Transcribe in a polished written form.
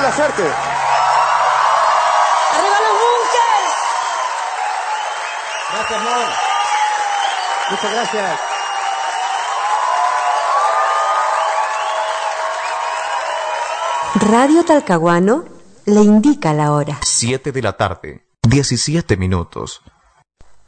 Buena suerte. ¡Arriba los bunkers! Gracias, amor. Muchas gracias. Radio Talcahuano le indica la hora. 7 de la tarde, 17 minutos.